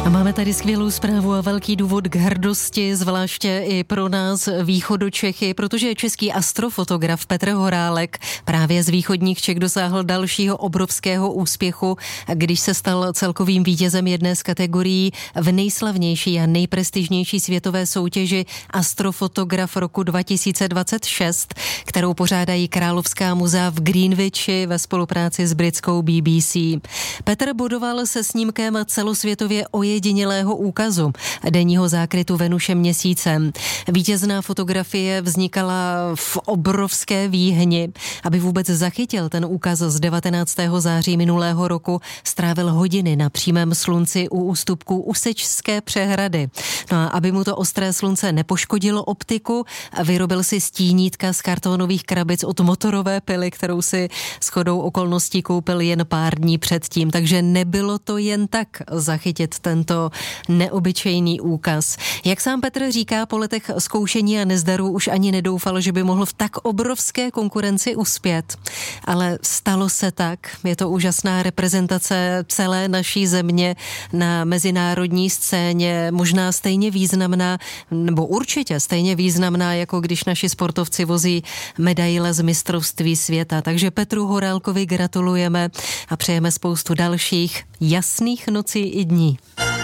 A máme tady skvělou zprávu a velký důvod k hrdosti, zvláště i pro nás východočechy, protože český astrofotograf Petr Horálek právě z východních Čech dosáhl dalšího obrovského úspěchu, když se stal celkovým vítězem jedné z kategorií v nejslavnější a nejprestižnější světové soutěži Astrofotograf roku 2026, kterou pořádají Královská muzea v Greenwichi ve spolupráci s britskou BBC. Petr bodoval se snímkem celosvětově ojedinělého úkazu denního zákrytu Venuše měsícem. Vítězná fotografie vznikala v obrovské výhni. Aby vůbec zachytil ten úkaz z 19. září minulého roku, strávil hodiny na přímém slunci u ústupků Usečské přehrady. No a aby mu to ostré slunce nepoškodilo optiku, vyrobil si stínítka z kartonových krabic od motorové pily, kterou si shodou okolností koupil jen pár dní předtím. Takže nebylo to jen tak zachytit tento neobyčejný úkaz. Jak sám Petr říká, po letech zkoušení a nezdarů už ani nedoufal, že by mohl v tak obrovské konkurenci uspět. Ale stalo se tak. Je to úžasná reprezentace celé naší země na mezinárodní scéně, možná stejně významná, nebo určitě stejně významná, jako když naši sportovci vozí medaile z mistrovství světa. Takže Petru Horálkovi gratulujeme a přejeme spoustu dalších jasných nocí i dní.